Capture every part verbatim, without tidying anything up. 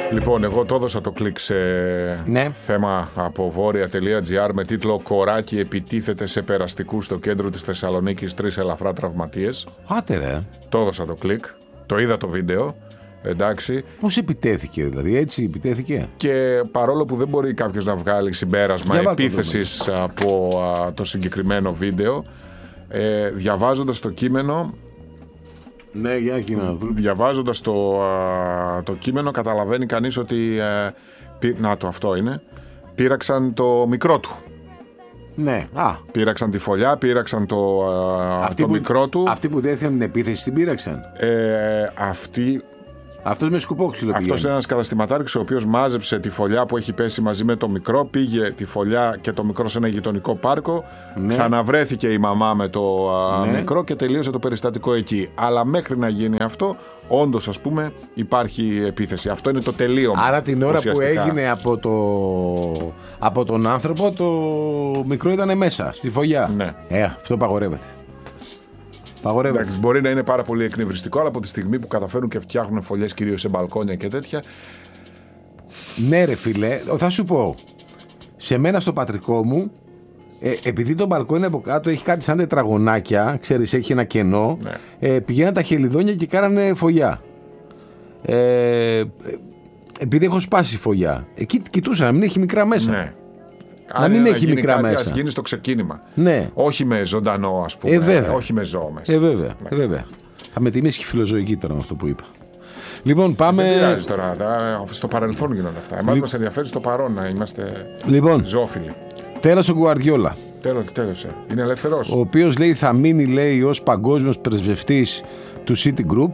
Λοιπόν, εγώ το έδωσα το κλικ σε ναι. θέμα από βόρεια τελεία τζι άρ με τίτλο «Κοράκι επιτίθεται σε περαστικούς στο κέντρο της Θεσσαλονίκης, τρεις ελαφρά τραυματίες». Άτε ρε. Το έδωσα το κλικ, το είδα το βίντεο, εντάξει. Πώς επιτέθηκε δηλαδή, έτσι επιτέθηκε? Και παρόλο που δεν μπορεί κάποιος να βγάλει συμπέρασμα επίθεσης από α, το συγκεκριμένο βίντεο, ε, διαβάζοντας το κείμενο... Ναι, για κείμενο. Διαβάζοντας το, α, το κείμενο καταλαβαίνει κανείς ότι ε, πή, να το αυτό είναι πήραξαν το μικρό του. Ναι, α. Πήραξαν τη φωλιά, πήραξαν το, α, το που, μικρό του. Αυτοί που δέχτηκαν την επίθεση την πήραξαν. ε, Αυτοί Αυτός με σκουπόξυλο πήγε. Αυτός είναι ένας καταστηματάρχης ο οποίος μάζεψε τη φωλιά που έχει πέσει μαζί με το μικρό, πήγε τη φωλιά και το μικρό σε ένα γειτονικό πάρκο, ναι. Ξαναβρέθηκε η μαμά με το α, ναι. μικρό και τελείωσε το περιστατικό εκεί. Αλλά μέχρι να γίνει αυτό, όντως ας πούμε υπάρχει επίθεση. Αυτό είναι το τελείωμα. Άρα την ώρα ουσιαστικά που έγινε από, το, από τον άνθρωπο, το μικρό ήταν μέσα στη φωλιά. Ναι. Ε, αυτό παγορεύεται. Εντάξει, μπορεί να είναι πάρα πολύ εκνευριστικό, αλλά από τη στιγμή που καταφέρουν και φτιάχνουν φωλιές κυρίως σε μπαλκόνια και τέτοια. Ναι, ρε φίλε, θα σου πω. Σε μένα στο πατρικό μου, ε, επειδή το μπαλκόνι από κάτω έχει κάτι σαν τετραγωνάκια, ξέρεις, έχει ένα κενό, ναι. ε, πηγαίναν τα χελιδόνια και κάνανε φωλιά. Ε, επειδή έχω σπάσει φωλιά. Εκεί κοιτούσα να μην έχει μικρά μέσα. Ναι. Να μην έχει μικρά κάτι, μέσα. Ας γίνει στο ξεκίνημα. Ναι. Όχι με ζωντανό, ας πούμε. Ε, βέβαια. Όχι με ζώο μέσα. Ε, βέβαια. Ναι. Ε, βέβαια. Θα με τιμήσει και φιλοζωική τώρα με αυτό που είπα. Λοιπόν, πάμε. Δεν πειράζει τώρα. Στο παρελθόν γίνονται αυτά. Εμάς μας ενδιαφέρει στο παρόν να είμαστε λοιπόν, ζωόφιλοι. Τέλος ο Γκουαρδιόλα. Τέλος, τέλος. Είναι ελεύθερος. Ο οποίος λέει θα μείνει, λέει, ως παγκόσμιος πρεσβευτής του City Group.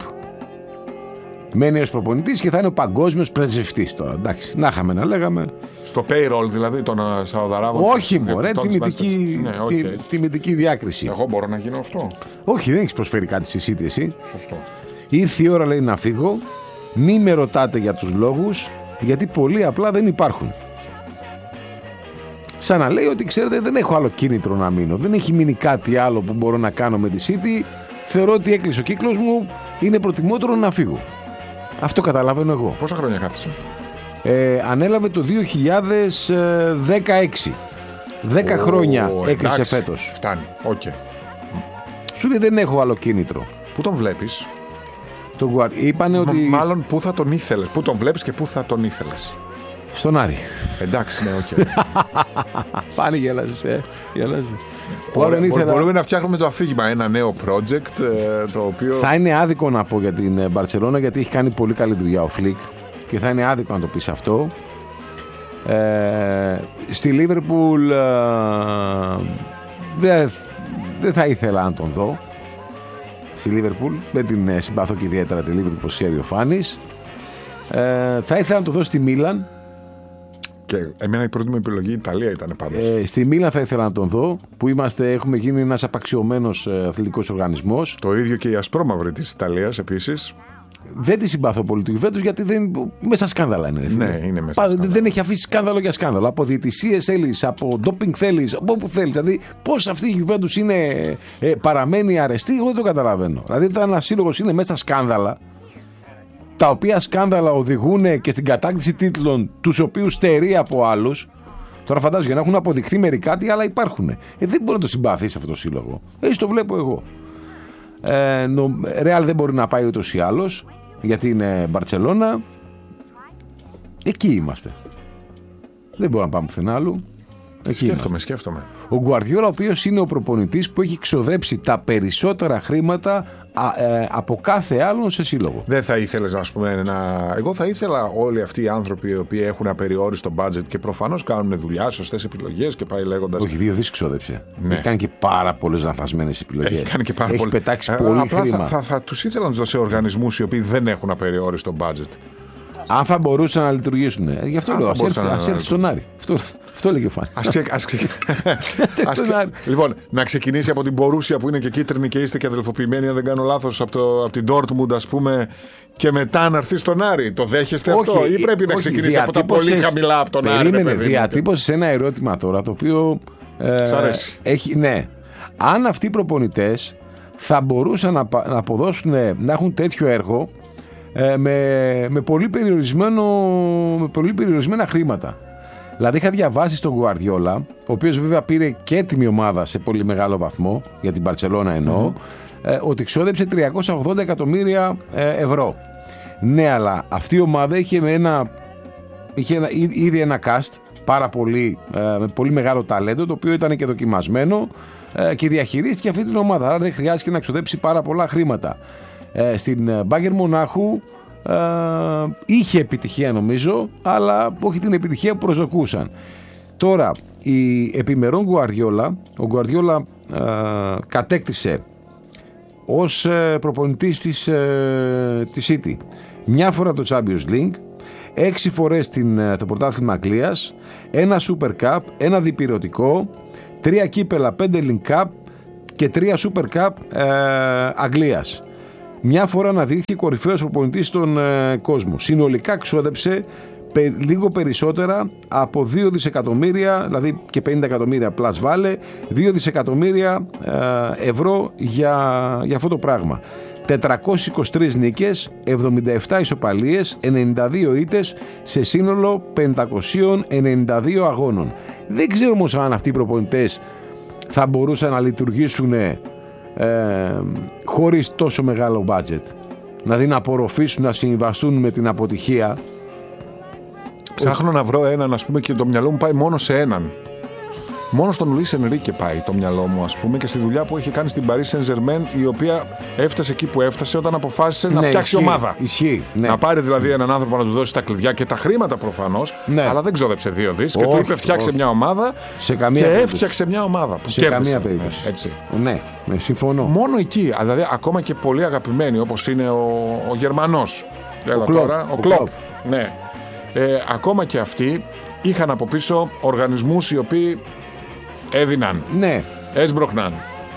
Μένει ως προπονητής και θα είναι ο παγκόσμιος πρεσβευτής τώρα. Εντάξει, να είχαμε να λέγαμε. Στο payroll δηλαδή των Σαουδαράβων. Όχι, μωρέ, τιμητική, ναι, okay. τιμητική διάκριση. Εγώ μπορώ να γίνω αυτό. Όχι, δεν έχεις προσφέρει κάτι στη City εσύ. Σωστό. Ήρθε η ώρα, λέει, να φύγω. Μη με ρωτάτε για τους λόγους, γιατί πολύ απλά δεν υπάρχουν. Σαν να λέει ότι, ξέρετε, δεν έχω άλλο κίνητρο να μείνω. Δεν έχει μείνει κάτι άλλο που μπορώ να κάνω με τη City. Θεωρώ ότι έκλεισε ο κύκλος μου. Είναι προτιμότερο να φύγω. Αυτό καταλαβαίνω εγώ. Πόσα χρόνια κάθισε? Ε, ανέλαβε το δύο χιλιάδες δεκαέξι. Δέκα oh, χρόνια έκλεισε εντάξει, φέτος. Φτάνει, οκ. Okay. Σου λέει δεν έχω άλλο κίνητρο. Πού τον βλέπεις? Το Guard. Είπανε ότι... Μάλλον πού θα τον ήθελες. Πού τον βλέπεις και πού θα τον ήθελες? Στον Άρη. Εντάξει, ναι, οκ. Okay. Πάλι γέλασες, ε. Γέλασες. Ωραία, ήθελα... Μπορούμε να φτιάχνουμε το αφήγημα, ένα νέο project το οποίο... Θα είναι άδικο να πω για την Μπαρσελόνα, γιατί έχει κάνει πολύ καλή δουλειά ο Φλικ και θα είναι άδικο να το πεις αυτό. Ε, στη Λίβερπουλ ε, δεν δε θα ήθελα να τον δω. Στη Λίβερπουλ δεν την ε, συμπαθώ και ιδιαίτερα τη Λίβερπουλ, όπως ξέρει ο Φάνης. Ε, θα ήθελα να τον δω στη Μίλαν. Και εμένα η πρώτη μου επιλογή η Ιταλία ήταν πάντως. Ε, στη Μίλαν θα ήθελα να τον δω, που είμαστε, έχουμε γίνει ένας απαξιωμένος ε, αθλητικός οργανισμός. Το ίδιο και η ασπρόμαυρη της Ιταλίας επίσης. Δεν τη συμπαθώ πολύ του Juventus, γιατί δεν, μέσα σκάνδαλα είναι. Ναι, είναι μέσα σκάνδαλα. Δεν έχει αφήσει σκάνδαλο για σκάνδαλο. Από διαιτησίες θέλεις, από ντόπινγκ θέλεις, από όπου θέλεις. Δηλαδή, πώς αυτή η Juventus είναι, ε, παραμένει αρεστή, εγώ δεν το καταλαβαίνω. Δηλαδή, όταν ένα σύλλογος είναι μέσα στα σκάνδαλα, τα οποία σκάνδαλα οδηγούν και στην κατάκτηση τίτλων, τους οποίους στερεί από άλλους. Τώρα φαντάζομαι για να έχουν αποδειχθεί μερικά τι άλλα υπάρχουν. Ε, δεν μπορεί να το συμπαθείς αυτό το σύλλογο. Έτσι το βλέπω εγώ. Ε, νο, Ρεάλ δεν μπορεί να πάει ούτως ή άλλως, γιατί είναι Μπαρτσελώνα. Εκεί είμαστε. Δεν μπορούμε να πάμε πουθενά άλλου. Εκεί σκέφτομαι, είμαστε. σκέφτομαι. Ο Γκουαρδιόλα, ο οποίος είναι ο προπονητής που έχει ξοδέψει τα περισσότερα χρήματα α, ε, από κάθε άλλον σε σύλλογο. Δεν θα ήθελες, ας πούμε, να... Εγώ θα ήθελα όλοι αυτοί οι άνθρωποι οι οποίοι έχουν απεριόριστο budget και προφανώς κάνουν δουλειά, σωστές επιλογές και πάει λέγοντας. Όχι, δύο δις ξόδεψε. Ναι. Έχει κάνει και πάρα πολλές λανθασμένες επιλογές. Έχει κάνει και πάρα έχει πολύ... πετάξει ε, πολύ απλά χρήμα. Θα, θα, θα τους ήθελα να τους δώσει οργανισμούς οι οποίοι δεν έχουν απεριόριστο budget. Αν θα μπορούσαν να λειτουργήσουν. Ε, γι' αυτό Αν λέω. Ας έρθει, να... ας έρθει στον Άρη. Αυτό, αυτό λέγε ο Φάνης. Ας ξε... ας ξε... ας ξε... Λοιπόν, να ξεκινήσει από την Μπορούσια που είναι και κίτρινη και είστε και αδελφοποιημένοι, αν δεν κάνω λάθος, από, το... από την Ντόρτμουντ, ας πούμε, και μετά να έρθει στον Άρη. Το δέχεστε όχι, αυτό, ή πρέπει όχι, να ξεκινήσει όχι, από τα πολύ χαμηλά από τον περίμενε, Άρη? Περίμενε, διατύπωσες ένα ερώτημα τώρα το οποίο. Ε, Σ' αρέσει. Έχει, ναι. Αν αυτοί οι προπονητές θα μπορούσαν να, να αποδώσουν, να έχουν τέτοιο έργο, ε, με, με, πολύ περιορισμένο, με πολύ περιορισμένα χρήματα. Δηλαδή είχα διαβάσει στον Γκουαρδιόλα, ο οποίος βέβαια πήρε και έτοιμη ομάδα σε πολύ μεγάλο βαθμό, για την Μπαρτσελώνα εννοώ, mm-hmm. ε, ότι ξόδεψε τριακόσια ογδόντα εκατομμύρια ε, ευρώ. Ναι, αλλά αυτή η ομάδα είχε, ένα, είχε ένα, ήδη ένα cast πάρα πολύ, ε, με πολύ μεγάλο ταλέντο, το οποίο ήταν και δοκιμασμένο ε, και διαχειρίστηκε αυτή την ομάδα. Άρα δεν χρειάστηκε να ξοδέψει πάρα πολλά χρήματα. Ε, στην Μπάγερν Μονάχου ε, είχε επιτυχία νομίζω, αλλά όχι την επιτυχία που προσδοκούσαν. Τώρα, η επιμερών Γκουαρδιόλα, ο Γκουαρδιόλα ε, κατέκτησε ως ε, προπονητής της, ε, της City μια φορά το Champions League, έξι φορές την, το πρωτάθλημα Αγγλίας, ένα Super Cup, ένα διπυρωτικό, τρία κύπελα, πέντε Link Cup και τρία Super Cup ε, Αγγλίας. Μια φορά αναδείχθηκε κορυφαίος προπονητής στον ε, κόσμο. Συνολικά ξόδεψε πε, λίγο περισσότερα από δύο δισεκατομμύρια, δηλαδή και πενήντα εκατομμύρια πλάς βάλε, δύο δισεκατομμύρια ε, ευρώ για, για αυτό το πράγμα. τετρακόσιες είκοσι τρεις νίκες, εβδομήντα επτά ισοπαλίες, ενενήντα δύο ήττες σε σύνολο πεντακόσιους ενενήντα δύο αγώνων. Δεν ξέρω όμως αν αυτοί οι προπονητές θα μπορούσαν να λειτουργήσουν ε, χωρίς τόσο μεγάλο budget. Δηλαδή να απορροφήσουν, να συμβαστούν με την αποτυχία. Ψάχνω να βρω έναν, ας πούμε, και το μυαλό μου πάει μόνο σε έναν. Μόνο στον Λουίς Ενρίκε πάει το μυαλό μου, ας πούμε, και στη δουλειά που έχει κάνει στην Paris Saint-Germain, η οποία έφτασε εκεί που έφτασε όταν αποφάσισε, ναι, να φτιάξει ισχύει, ομάδα. Ισχύει, ναι. Να πάρει δηλαδή έναν άνθρωπο να του δώσει τα κλειδιά και τα χρήματα προφανώς, ναι. Αλλά δεν ξόδεψε δύο δις και του είπε φτιάξε μια ομάδα σε καμία και περίπτωση. Έφτιαξε μια ομάδα που σε κέρδισε. Καμία περίπτωση. Έτσι. Ναι, ναι, συμφωνώ. Μόνο εκεί, δηλαδή ακόμα και πολύ αγαπημένοι όπως είναι ο, ο Γερμανός. Ο Κλοπ. Ο Κλοπ. Ναι. Ε, ακόμα και αυτοί είχαν από πίσω οργανισμούς οι οποίοι έδιναν, ναι. έσπροχναν.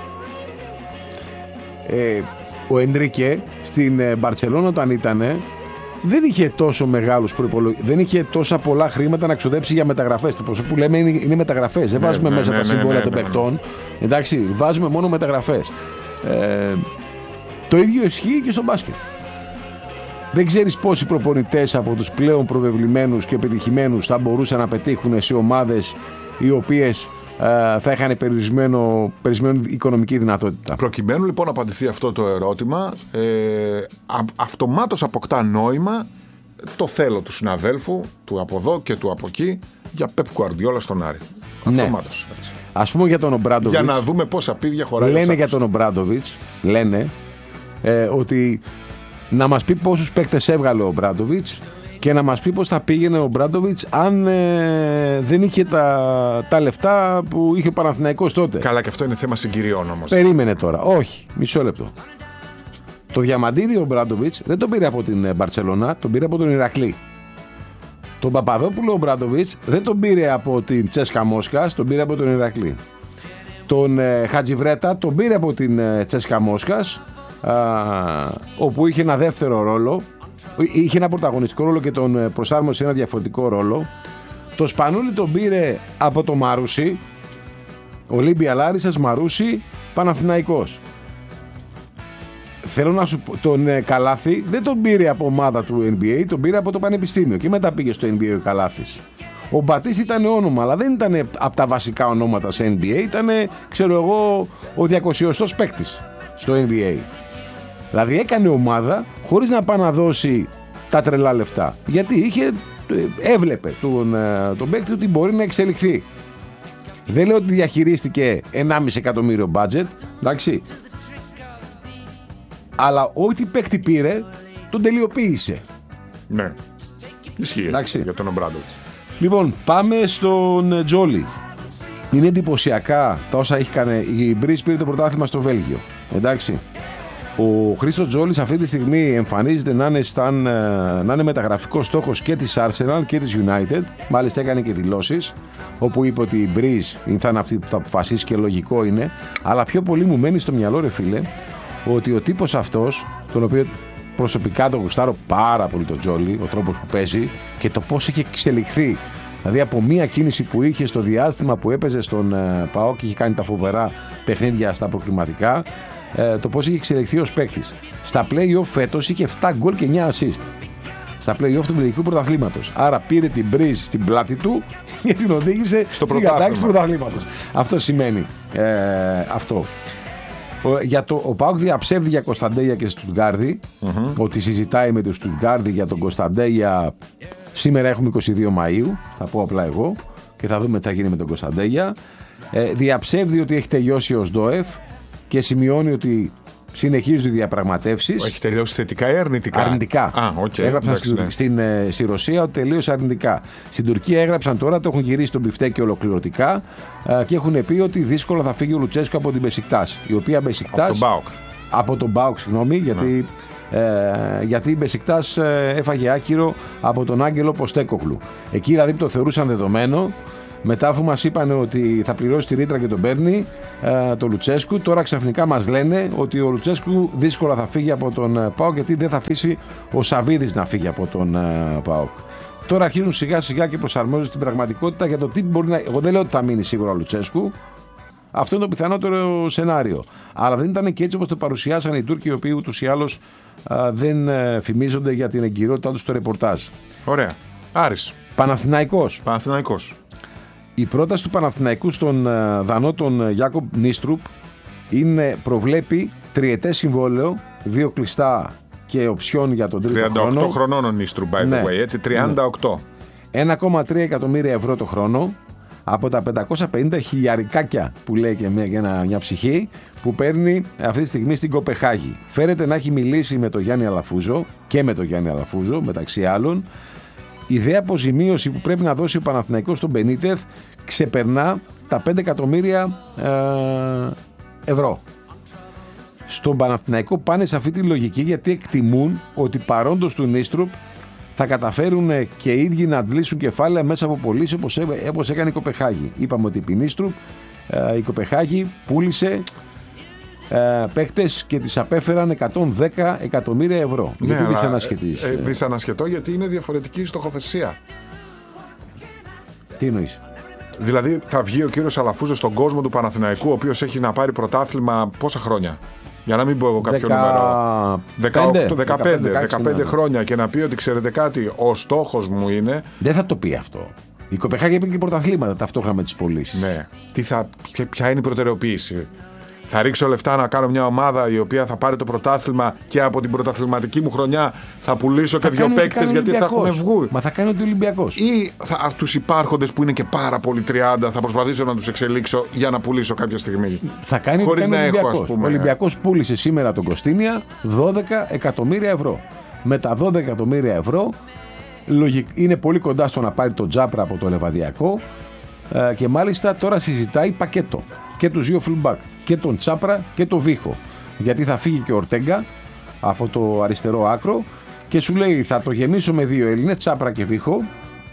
Ε, ο Ενρίκε στην Μπαρτσελόνα όταν ήτανε, δεν είχε τόσο μεγάλους προϋπολογισμούς, δεν είχε τόσα πολλά χρήματα να ξοδέψει για μεταγραφές. Το ποσό που λέμε είναι, είναι μεταγραφές. Δεν ναι, βάζουμε ναι, μέσα ναι, τα συμβόλαια ναι, ναι, των ναι, παικτών. Ναι. Εντάξει, βάζουμε μόνο μεταγραφές. Ε, το ίδιο ισχύει και στο μπάσκετ. Δεν ξέρεις πόσοι προπονητές από τους πλέον προβεβλημένους και επιτυχημένους θα μπορούσαν να πετύχουν σε ομάδες οι οποίες Uh, θα είχαν περιορισμένο, περιορισμένο οικονομική δυνατότητα. Προκειμένου λοιπόν να απαντηθεί αυτό το ερώτημα, ε, α, αυτομάτως αποκτά νόημα το θέλω του συναδέλφου, του από εδώ και του από εκεί, για Πεπ Γκουαρδιόλα στον Άρη. Ναι. Αυτομάτως. Έτσι. Ας πούμε για τον Ομπράντοβιτς. Για να δούμε πόσα πίδια χωράει. Λένε για τον Ομπράντοβιτς, λένε ε, ότι να μας πει πόσους παίκτες έβγαλε ο Ομπράντοβιτς και να μας πει πώς θα πήγαινε ο Μπράντοβιτς αν ε, δεν είχε τα, τα λεφτά που είχε ο Παναθηναϊκός τότε. Καλά, και αυτό είναι θέμα συγκυριών όμως. Περίμενε τώρα. Όχι, μισό λεπτό. Το διαμαντήρι ο Μπράντοβιτς δεν τον πήρε από την Μπαρτσελώνα, τον πήρε από τον Ηρακλή. Τον Παπαδόπουλο ο Μπράντοβιτς δεν τον πήρε από την Τσέσκα Μόσχας, τον πήρε από τον Ηρακλή. Τον ε, Χατζιβρέτα τον πήρε από την ε, Τσέσκα Μόσχας, α, όπου είχε ένα δεύτερο ρόλο. Είχε ένα πρωταγωνιστικό ρόλο και τον προσάρμοσε σε ένα διαφορετικό ρόλο. Το Σπανούλι τον πήρε από το Μαρούσι, Ολύμπια Λάρισσας, Μαρούσι, Παναθηναϊκός. Θέλω να σου πω, τον Καλάθη δεν τον πήρε από ομάδα του N B A, τον πήρε από το Πανεπιστήμιο και μετά πήγε στο N B A ο Καλάθης. Ο Μπατής ήταν όνομα, αλλά δεν ήταν από τα βασικά ονόματα σε N B A, ήταν, ξέρω εγώ, ο διακοσιοστός παίκτης στο N B A. Δηλαδή έκανε ομάδα χωρίς να πάει να δώσει τα τρελά λεφτά. Γιατί είχε, έβλεπε τον, τον παίκτη ότι μπορεί να εξελιχθεί. Δεν λέω ότι διαχειρίστηκε ενάμιση εκατομμύριο budget, εντάξει. Αλλά ό,τι παίκτη πήρε, τον τελειοποίησε. Ναι, ισχύει, εντάξει, για τον Ομπράντοβιτς. Λοιπόν, πάμε στον Τζόλι. Είναι εντυπωσιακά τα όσα έχει κάνει. Η Μπρις πήρε το πρωτάθλημα στο Βέλγιο, εντάξει. Ο Χρήστος Τζόλης αυτή τη στιγμή εμφανίζεται να είναι, σταν, να είναι μεταγραφικός στόχος και της Arsenal και της United. Μάλιστα έκανε και δηλώσεις όπου είπε ότι η Breeze θα είναι αυτή που θα αποφασίσει και λογικό είναι. Αλλά πιο πολύ μου μένει στο μυαλό, ρε φίλε, ότι ο τύπος αυτός, τον οποίο προσωπικά τον γουστάρω πάρα πολύ τον Τζόλη, ο τρόπος που παίζει και το πώς έχει εξελιχθεί. Δηλαδή από μία κίνηση που είχε στο διάστημα που έπαιζε στον ΠΑΟΚ και είχε κάνει τα φοβερά παιχνίδια στα προκριματικά, ε, το πώς είχε εξελιχθεί ως παίκτης. Στα play-off φέτος είχε επτά γκολ και εννιά assist. Στα play-off του Βελγικού Πρωταθλήματος. Άρα πήρε την μπρίζ στην πλάτη του και την οδήγησε στο στην κατάκτηση του πρωταθλήματος. Αυτό σημαίνει ε, αυτό. Ο, για το, ο ΠΑΟΚ διαψεύδει για Κωνσταντέλια και Στουτγκάρδη, mm-hmm. ότι συζητάει με τον Στουτγκάρδη για τον Κωνσταντέλια. Σήμερα έχουμε είκοσι δύο Μαΐου, θα πω απλά εγώ, και θα δούμε τι θα γίνει με τον Κωνσταντέλια. Ε, διαψεύδει ότι έχει τελειώσει ο ΣΔΟΕΦ και σημειώνει ότι συνεχίζουν οι διαπραγματεύσεις. Έχει τελειώσει θετικά ή αρνητικά? Αρνητικά. Α, okay, έγραψαν εντάξει, στη, ναι. στην, ε, στη Ρωσία ότι τελείωσε αρνητικά. Στην Τουρκία έγραψαν τώρα, το έχουν γυρίσει τον Μπιφτέκι ολοκληρωτικά ε, και έχουν πει ότι δύσκολα θα φύγει ο Λουτσέσκο από την Μπεσικτάς. Η οποία Μπεσικτάς. Από τον ΠΑΟΚ. Από τον ΠΑΟΚ, συγγνώμη, γιατί, ε, γιατί η Μπεσικτάς ε, έφαγε άκυρο από τον Άγγελο Ποστέκοκλου. Εκεί δηλαδή το θεωρούσαν δεδομένο. Μετά, αφού μας είπαν ότι θα πληρώσει τη ρήτρα και τον παίρνει ε, το Λουτσέσκου, τώρα ξαφνικά μας λένε ότι ο Λουτσέσκου δύσκολα θα φύγει από τον ΠΑΟΚ, γιατί δεν θα αφήσει ο Σαββίδης να φύγει από τον ε, ΠΑΟΚ. Τώρα αρχίζουν σιγά σιγά και προσαρμόζονται στην πραγματικότητα για το τι μπορεί να. Εγώ δεν λέω ότι θα μείνει σίγουρα ο Λουτσέσκου. Αυτό είναι το πιθανότερο σενάριο. Αλλά δεν ήταν και έτσι όπως το παρουσιάσαν οι Τούρκοι, οι οποίοι ούτως ή άλλως δεν ε, φημίζονται για την εγκυρότητά τους στο ρεπορτάζ. Ωραία. Άρης. Παναθηναϊκός. Παναθηναϊκός. Η πρόταση του Παναθηναϊκού στον Δανό, τον Γιάκομπ Νίστρουπ, είναι, προβλέπει τριετές συμβόλαιο, δύο κλειστά και οψιόν για τον τρίτο τριάντα οκτώ χρόνο. χρονών ο Νίστρουπ, by the Ναι. way, έτσι, τριάντα οκτώ. ένα κόμμα τρία εκατομμύρια ευρώ το χρόνο από τα πεντακόσια πενήντα χιλιαρικάκια που λέει και μια, μια, μια ψυχή που παίρνει αυτή τη στιγμή στην Κοπεχάγη. Φέρεται να έχει μιλήσει με τον Γιάννη Αλαφούζο και με τον Γιάννη Αλαφούζο μεταξύ άλλων. Η ιδέα αποζημίωση που πρέπει να δώσει ο Παναθηναϊκός στον Μπενίτεθ ξεπερνά τα πέντε εκατομμύρια ε, ευρώ. Στον Παναθηναϊκό πάνε σε αυτή τη λογική γιατί εκτιμούν ότι παρόντος του Νίστρουπ θα καταφέρουν και οι ίδιοι να αντλήσουν κεφάλαια μέσα από πωλήσεις όπως, όπως έκανε η Κοπεχάγη. Είπαμε ότι επί Νίστρουπ ε, η Κοπεχάγη πούλησε ε, παίκτες και τις απέφεραν εκατόν δέκα εκατομμύρια ευρώ. Ναι, γιατί αλλά, δυσανασχετής. Ε, ε, δυσανασχετό γιατί είναι διαφορετική η στοχοθεσία. Τι εννοείς? Δηλαδή θα βγει ο κύριος Αλαφούζος στον κόσμο του Παναθηναϊκού, ο οποίος έχει να πάρει πρωτάθλημα πόσα χρόνια? Για να μην πω εγώ κάποιο Δεκα... νούμερο. δεκαοκτώ, δεκαπέντε, δεκαπέντε, δεκαπέντε χρόνια και να πει ότι ξέρετε κάτι, ο στόχος μου είναι. Δεν θα το πει αυτό. Η Κοπεχάγη έπαιρνε και πρωταθλήματα ταυτόχρονα με τις πωλήσεις. Ναι. Τι θα, ποια είναι η προτεραιοποίηση? Θα ρίξω λεφτά να κάνω μια ομάδα η οποία θα πάρει το πρωτάθλημα και από την πρωταθληματική μου χρονιά θα πουλήσω θα και δύο παίκτες γιατί θα έχουμε βγει? Μα θα κάνει ότι ο Ολυμπιακός. Ή θα, τους υπάρχοντες που είναι και πάρα πολύ τριάντα θα προσπαθήσω να τους εξελίξω για να πουλήσω κάποια στιγμή? Θα κάνει χωρίς ότι να κάνει ο έχω, Ολυμπιακός. ας πούμε. Ο Ολυμπιακός πούλησε σήμερα τον Κωστίνια δώδεκα εκατομμύρια ευρώ. Με τα δώδεκα εκατομμύρια ευρώ είναι πολύ κοντά στο να πάρει τον Τζάπρα από το Λεβαδιακό και μάλιστα τώρα συζητάει πακέτο και τους δύο fullback, και τον Τσάπρα και τον Βίχο, γιατί θα φύγει και ο Ορτέγκα από το αριστερό άκρο και σου λέει θα το γεμίσω με δύο Έλληνες, Τσάπρα και Βίχο.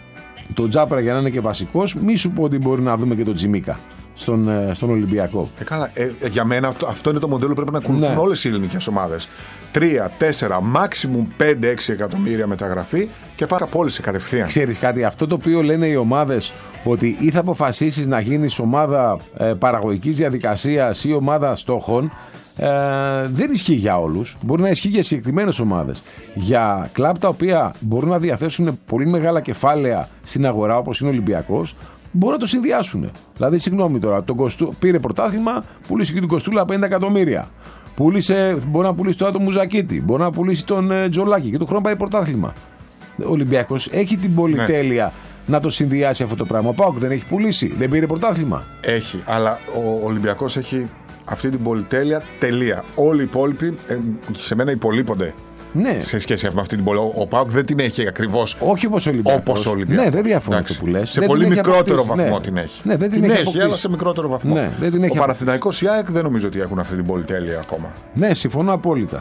Τον Τσάπρα για να είναι και βασικός, μη σου πω ότι μπορεί να δούμε και τον Τζιμίκα στον, στον Ολυμπιακό. Ε, καλά, ε, για μένα αυτό, αυτό είναι το μοντέλο που πρέπει να ακολουθούν Ναι. όλες οι ελληνικές ομάδες. τρία, τέσσερα, maximum πέντε έξι εκατομμύρια μεταγραφή και πάρα πώληση κατευθείαν. Ξέρεις κάτι, αυτό το οποίο λένε οι ομάδες, ότι ή θα αποφασίσεις να γίνεις ομάδα ε, παραγωγικής διαδικασίας ή ομάδα στόχων, ε, δεν ισχύει για όλους. Μπορεί να ισχύει για συγκεκριμένες ομάδες. Για κλαμπ τα οποία μπορούν να διαθέσουν πολύ μεγάλα κεφάλαια στην αγορά, όπως είναι ο Ολυμπιακός, μπορούν να το συνδυάσουν. Δηλαδή, συγγνώμη τώρα, τον Κωστού, πήρε πρωτάθλημα, πούλησε και τον Κοστούλα πενήντα εκατομμύρια. Πούλησε, μπορεί να πουλήσει τώρα τον Μουζακίτη, μπορεί να πουλήσει τον ε, Τζολάκη και τον χρόνο πάει πρωτάθλημα. Ο Ολυμπιακός έχει την πολυτέλεια ναι. να το συνδυάσει αυτό το πράγμα. Ο ΠΑΟΚ δεν έχει πουλήσει, δεν πήρε πρωτάθλημα. Έχει, αλλά ο Ολυμπιακός έχει αυτή την πολυτέλεια, τελεία. Όλοι οι υπόλοιποι, ε, σε μένα υπολείπονται. Ναι. Σε σχέση με αυτή την πολυτέλεια. Ο ΠΑΟΚ δεν την έχει ακριβώς όχι όπως ο Ολυμπιακός. Όπως ο Ολυμπιακός. Ναι, δεν διαφωνώ αυτό που λες. Σε δεν πολύ μικρότερο βαθμό ναι. την έχει. Ναι, δεν την, την έχει, έχει αλλά σε μικρότερο βαθμό. Ναι, δεν την έχει ο Παναθηναϊκός, η ΑΕΚ δεν νομίζω ότι έχουν αυτή την πολυτέλεια ακόμα. Ναι, συμφωνώ απόλυτα.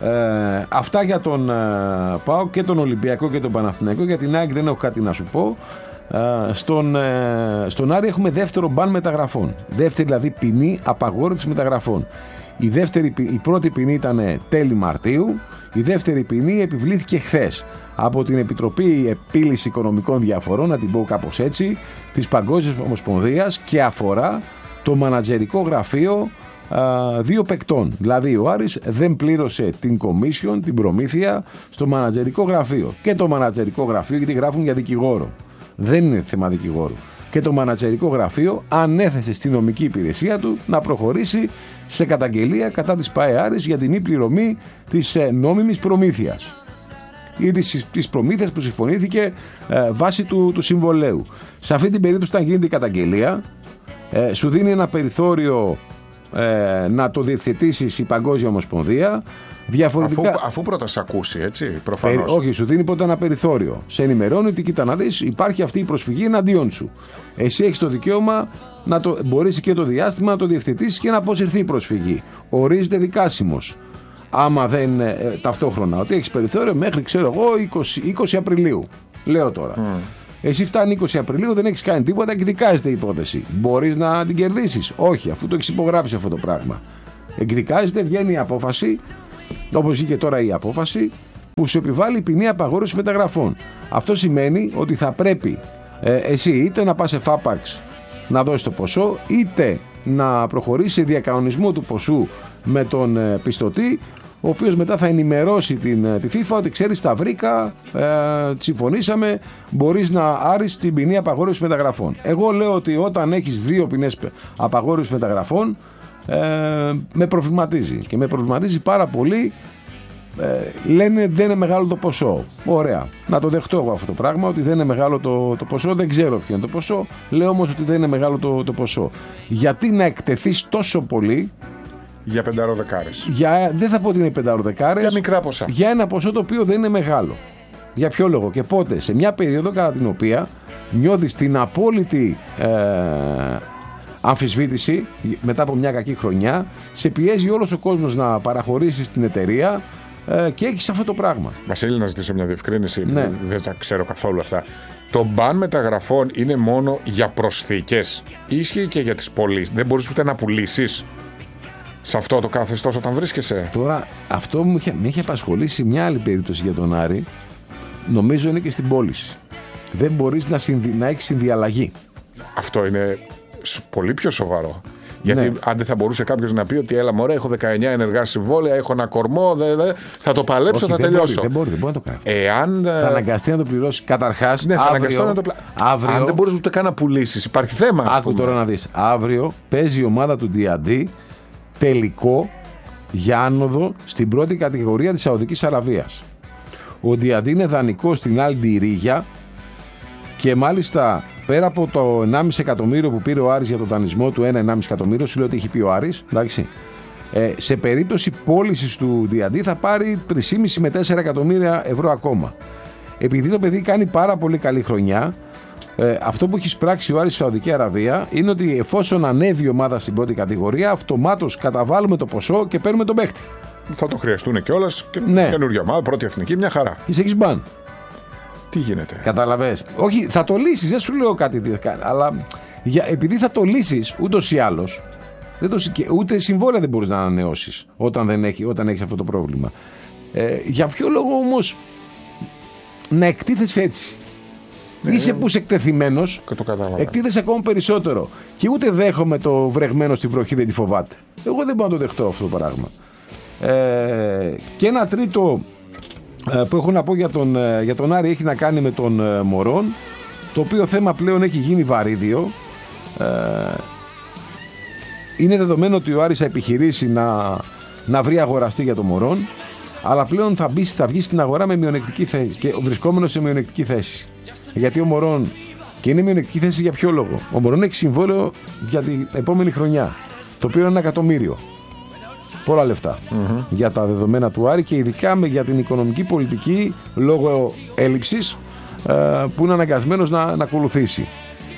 Ε, αυτά για τον ε, ΠΑΟΚ και τον Ολυμπιακό και τον Παναθηναϊκό. Για την ΑΕΚ δεν έχω κάτι να σου πω. Ε, στον, ε, στον Άρη έχουμε δεύτερο μπαν μεταγραφών. Δεύτερη δηλαδή ποινή απαγόρευση μεταγραφών. Η, δεύτερη, η πρώτη ποινή ήταν τέλη Μαρτίου. Η δεύτερη ποινή επιβλήθηκε χθες από την Επιτροπή Επίλυση Οικονομικών Διαφορών, να την πω κάπως έτσι, της Παγκόσμιας Ομοσπονδίας και αφορά το μανατζερικό γραφείο α, δύο παικτών. Δηλαδή ο Άρης δεν πλήρωσε την commission, την προμήθεια στο μανατζερικό γραφείο. Και το μανατζερικό γραφείο, γιατί γράφουν για δικηγόρο, δεν είναι θέμα δικηγόρου. Και το μανατζερικό γραφείο ανέθεσε στη νομική υπηρεσία του να προχωρήσει σε καταγγελία κατά της ΠΑΕ Άρης για την μη πληρωμή της ε, νόμιμης προμήθειας ή της, της προμήθειας που συμφωνήθηκε ε, βάσει του, του συμβολέου. Σε αυτή την περίπτωση, όταν γίνεται η καταγγελία, ε, σου δίνει ένα περιθώριο ε, να το διευθετήσεις η Παγκόσμια Ομοσπονδία. Διαφορετικά... Αφού, αφού πρώτα σε ακούσει, έτσι, προφανώς. Περι... Όχι, σου δίνει πρώτα ένα περιθώριο. Σε ενημερώνει ότι κοίτα να δεις, υπάρχει αυτή η προσφυγή εναντίον σου. Εσύ έχεις το δικαίωμα να το μπορείς και το διάστημα να το διευθετήσεις και να αποσυρθεί η προσφυγή. Ορίζεται δικάσιμος. Άμα δεν ε, ταυτόχρονα, ότι έχεις περιθώριο μέχρι, ξέρω εγώ, είκοσι, είκοσι Απριλίου. Λέω τώρα. Mm. Εσύ φτάνει είκοσι Απριλίου, δεν έχεις κάνει τίποτα και δικάζεται η υπόθεση. Μπορείς να την κερδίσεις? Όχι, αφού το έχεις υπογράψει αυτό το πράγμα. Εκδικάζεται, βγαίνει η απόφαση. Όπως βγήκε τώρα η απόφαση που σου επιβάλλει ποινή απαγόρευση μεταγραφών. Αυτό σημαίνει ότι θα πρέπει ε, εσύ είτε να πας σε φάπαξ να δώσεις το ποσό, είτε να προχωρήσει σε διακανονισμό του ποσού με τον ε, πιστωτή, ο οποίος μετά θα ενημερώσει την, τη FIFA ότι ξέρεις, τα βρήκα, ε, συμφωνήσαμε, μπορείς να άρεις την ποινή απαγόρευση μεταγραφών. Εγώ λέω ότι όταν έχεις δύο ποινές απαγόρευση μεταγραφών, Ε, με προβληματίζει και με προβληματίζει πάρα πολύ. ε, λένε δεν είναι μεγάλο το ποσό. Ωραία, να το δεχτώ εγώ αυτό το πράγμα, ότι δεν είναι μεγάλο το, το ποσό. Δεν ξέρω ποιο είναι το ποσό, λέω όμως ότι δεν είναι μεγάλο το, το ποσό. Γιατί να εκτεθείς τόσο πολύ για πενταροδεκάρες? Για, δεν θα πω ότι είναι πενταροδεκάρες, για μικρά ποσά, για ένα ποσό το οποίο δεν είναι μεγάλο. Για ποιο λόγο και πότε? Σε μια περίοδο κατά την οποία νιώθεις την απόλυτη ε, αμφισβήτηση μετά από μια κακή χρονιά, σε πιέζει όλος ο κόσμος να παραχωρήσεις την εταιρεία ε, και έχεις αυτό το πράγμα. Βασίλη, να ζητήσω μια διευκρίνηση, ναι. Δεν τα ξέρω καθόλου αυτά. Το μπαν μεταγραφών είναι μόνο για προσθήκες ή ισχύει και για τις πωλήσεις? Δεν μπορείς ούτε να πουλήσεις σε αυτό το καθεστώς όταν βρίσκεσαι? Τώρα αυτό μου είχε, με είχε απασχολήσει μια άλλη περίπτωση για τον Άρη, νομίζω είναι και στην πώληση. Δεν μπορείς να, συνδυ, να έχεις συνδιαλλαγή. Αυτό είναι πολύ πιο σοβαρό. Γιατί ναι. αν δεν θα μπορούσε κάποιος να πει ότι έλα μωρέ, έχω δεκαεννιά ενεργά συμβόλαια, έχω ένα κορμό, δε, δε, θα το παλέψω, όχι, θα δεν τελειώσω. Μπορεί, δεν μπορεί, δεν μπορεί να το κάνει. Εάν, θα αναγκαστεί να το πληρώσει καταρχάς. Ναι, θα αύριο, αναγκαστώ να το πλα... αύριο, αν δεν μπορείς ούτε καν να πουλήσεις, υπάρχει θέμα. Άκου τώρα να δεις. Αύριο παίζει η ομάδα του ντι εν ντι τελικό για άνοδο στην πρώτη κατηγορία της Σαουδικής Αραβίας. Ο ντι εν ντι είναι δανεικός στην Al Riyah και μάλιστα πέρα από το ενάμιση εκατομμύριο που πήρε ο Άρης για τον δανεισμό του, ένα ενάμιση εκατομμύριο, σου λέω ότι έχει πει ο Άρης, εντάξει, ε, σε περίπτωση πώλησης του ντι εν ντι θα πάρει τρία κόμμα πέντε με τέσσερα εκατομμύρια ευρώ ακόμα. Επειδή το παιδί κάνει πάρα πολύ καλή χρονιά, ε, αυτό που έχει πράξει ο Άρης στη Σαουδική Αραβία είναι ότι εφόσον ανέβει η ομάδα στην πρώτη κατηγορία, αυτομάτως καταβάλουμε το ποσό και παίρνουμε τον παίχτη. Θα το χρειαστούν κιόλας και ναι. Καινούργια ομάδα, πρώτη εθνική, μια χαρά. Και έχεις μπαν. Τι γίνεται? Καταλαβες. Όχι, θα το λύσεις, δεν σου λέω κάτι, αλλά για, επειδή θα το λύσεις ούτως ή άλλως, δεν το, ούτε συμβόλαια δεν μπορείς να ανανεώσεις όταν, δεν έχει, όταν έχεις αυτό το πρόβλημα. Ε, για ποιο λόγο όμως να εκτίθεσαι έτσι? Ναι, είσαι που είσαι εκτεθειμένος, εκτίθεσαι ακόμα περισσότερο. Και ούτε δέχομαι το βρεγμένο στη βροχή δεν τη φοβάται. Εγώ δεν μπορώ να το δεχτώ αυτό το πράγμα. Ε, και ένα τρίτο που έχω να πω για τον, για τον Άρη έχει να κάνει με τον Μωρόν, το οποίο θέμα πλέον έχει γίνει βαρύδιο. Ε, είναι δεδομένο ότι ο Άρης θα επιχειρήσει να, να βρει αγοραστή για τον Μωρόν, αλλά πλέον θα, μπει, θα βγει στην αγορά με μειονεκτική θέση και βρισκόμενο σε μειονεκτική θέση. Γιατί ο Μωρόν, και είναι μειονεκτική θέση για ποιο λόγο? Ο Μωρόν έχει συμβόλαιο για την επόμενη χρονιά, το οποίο είναι ένα εκατομμύριο. Πολλά λεφτά mm-hmm. για τα δεδομένα του Άρη και ειδικά με, για την οικονομική πολιτική λόγω έλλειψης ε, που είναι αναγκασμένος να, να ακολουθήσει.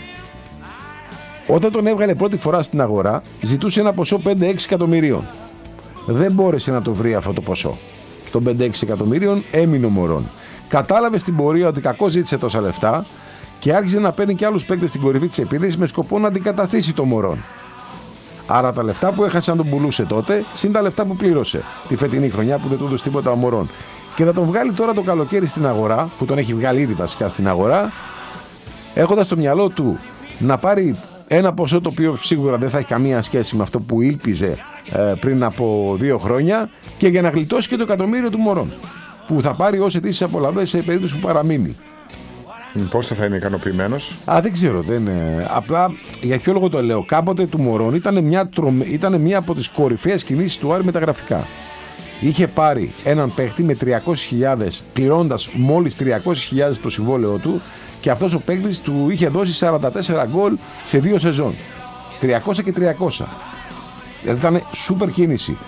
Όταν τον έβγαλε πρώτη φορά στην αγορά ζητούσε ένα ποσό πέντε έξι εκατομμυρίων. Δεν μπόρεσε να το βρει αυτό το ποσό. Των πέντε έξι εκατομμυρίων έμεινε ο Μωρόν. Κατάλαβε στην πορεία ότι κακό ζήτησε τόσα λεφτά και άρχισε να παίρνει και άλλους παίκτες στην κορυφή της επίδεσης με σκοπό να αντικαταστήσει το Μωρόν. Άρα τα λεφτά που έχασε αν τον πουλούσε τότε, συν τα λεφτά που πλήρωσε τη φετινή χρονιά που δεν του έδωσε τίποτα ο Μωρόν. Και θα τον βγάλει τώρα το καλοκαίρι στην αγορά, που τον έχει βγάλει ήδη βασικά στην αγορά, έχοντας στο μυαλό του να πάρει ένα ποσό το οποίο σίγουρα δεν θα έχει καμία σχέση με αυτό που ήλπιζε ε, πριν από δύο χρόνια και για να γλιτώσει και το εκατομμύριο του μωρών που θα πάρει ως αιτήσεις απολαβές σε περίπτωση που παραμείνει. Πώς θα είναι ικανοποιημένος? Α, δεν ξέρω. Δεν, ε, απλά για ποιο λόγο το λέω. Κάποτε του Μωρόν ήταν μια, τρομε, ήταν μια από τις κορυφαίες κινήσεις του Άρη με τα γραφικά. Είχε πάρει έναν παίχτη με τριακόσιες χιλιάδες, πληρώντας μόλις τριακόσιες χιλιάδες το συμβόλαιο του και αυτός ο παίχτης του είχε δώσει σαράντα τέσσερα γκολ σε δύο σεζόν. τριακόσια και τριακόσια. Δηλαδή ήταν σούπερ κίνηση.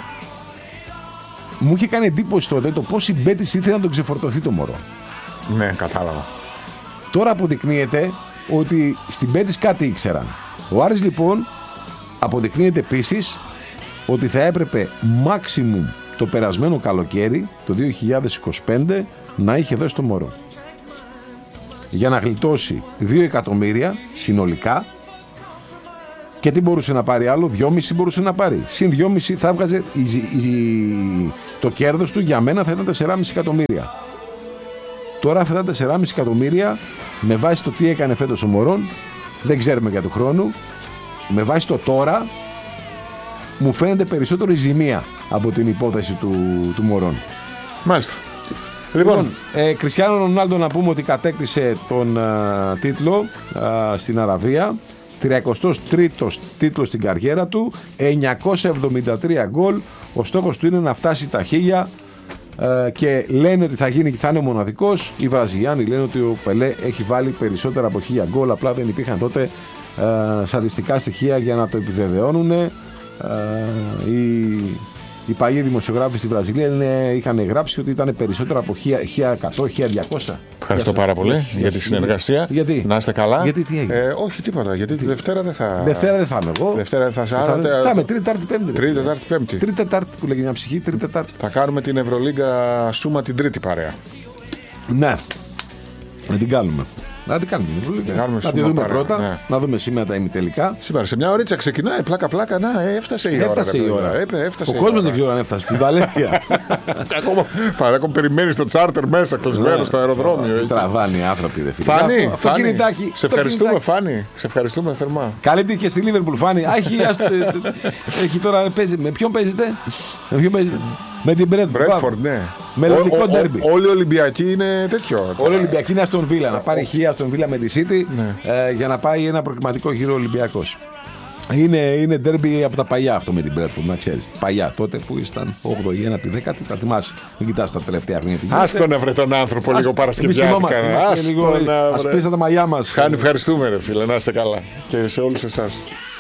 Μου είχε κάνει εντύπωση τότε το πώς η Μπέτις ήθελε να τον ξεφορτωθεί το Μωρόν. Ναι, κατάλαβα. Τώρα αποδεικνύεται ότι στην Μπέτις κάτι ήξεραν. Ο Άρης λοιπόν αποδεικνύεται επίσης ότι θα έπρεπε maximum το περασμένο καλοκαίρι, το δύο χιλιάδες είκοσι πέντε, να είχε δώσει το Μωρό. Για να γλιτώσει δύο εκατομμύρια συνολικά και τι μπορούσε να πάρει άλλο, δυόμισι μπορούσε να πάρει. Συν δυόμισι θα έβγαζε η, η, η, το κέρδος του για μένα θα ήταν τεσσεράμισι εκατομμύρια. Τώρα αυτά τα τεσσεράμισι εκατομμύρια με βάση το τι έκανε φέτος ο Μωρόν, δεν ξέρουμε για του χρόνου, με βάση το τώρα μου φαίνεται περισσότερο η ζημία από την υπόθεση του, του Μωρόν. Μάλιστα. Λοιπόν, λοιπόν ε, Κριστιάνο Ρονάλντο να πούμε ότι κατέκτησε τον α, τίτλο α, στην Αραβία, τριακοστός τρίτος τίτλος στην καριέρα του, εννιακόσια εβδομήντα τρία γκολ, ο στόχος του είναι να φτάσει τα χίλια ε, και λένε ότι θα γίνει και θα είναι ο μοναδικός. Οι Βραζιλιάνοι λένε ότι ο Πελέ έχει βάλει περισσότερα από χίλια γκολ, απλά δεν υπήρχαν τότε ε, στατιστικά στοιχεία για να το επιβεβαιώνουν. Ε, οι, οι παλιοί δημοσιογράφοι στη Βραζιλία είναι, είχαν γράψει ότι ήταν περισσότερα από χίλια εκατό, χίλια διακόσια. Ευχαριστώ πάρα πολύ για, για τη συνεργασία. Γιατί? Να είστε καλά. Γιατί τι έγινε? Ε, όχι τίποτα, γιατί τη Δευτέρα δεν θα. Δευτέρα δεν θα είμαι εγώ. Δευτέρα δεν θα σε Θα, άρατε. θα είμαι Τρίτη, Τετάρτη, Πέμπτη. Τρίτη, Τετάρτη, Πέμπτη. Τρίτη, Τετάρτη που λέγει μια ψυχή, Τρίτη, Τετάρτη. Θα κάνουμε την Ευρωλίγκα Σούμα την Τρίτη παρέα. Ναι. Να την κάνουμε. Να την κάνουμε. κάνουμε να τη δούμε παρέα, πρώτα. Ναι. Να δούμε σήμερα τα ημιτελικά. Σήμερα σε μια ωρίτσα ξεκινάει. Πλάκα-πλάκα. Να, ε, έφτασε η ώρα. Έφτασε η ώρα. Έπαι, έφτασε ο κόσμος δεν ξέρω αν έφτασε. Στη Βαλένθια. Ακόμα, ακόμα περιμένει το τσάρτερ μέσα, κλεισμένο στο αεροδρόμιο. Τραβάνε οι άνθρωποι, δεν φίλε. Φάνη, αυτό, Φάνη, κινητάκι, σε ευχαριστούμε, Φάνη. Σε ευχαριστούμε θερμά. Καλή τύχη και στη Λίβερπουλ, Φάνη. Έχει, έχει τώρα παίζει. Με ποιον παίζετε? Με ποιον παίζετε? Με την Μπρέντφορντ, ναι. Μελλοντικό ντέρμπι. Όλοι οι Ολυμπιακοί είναι τέτοιο. Όλοι οι Ολυμπιακοί είναι Αστον Βίλα. Να πάρει χ Αστον Βίλα με τη City ε, για να πάει ένα προκριματικό γύρο Ολυμπιακός. Είναι, είναι ντέρμπι από τα παλιά αυτό με την Μπρέντφορντ, να ξέρεις. Παλιά τότε που ήσταν όγδοη ένα τη δέκατη, θα θυμάσαι. Μην κοιτάς τα τελευταία χρόνια. Άστον να βρε τον άνθρωπο λίγο Παρασκευιάτικα. Ας πείσαν τα μαλλιά μας. Χάνει, ευχαριστούμε ρε φίλε, να είστε καλά. Και σε όλους εσάς.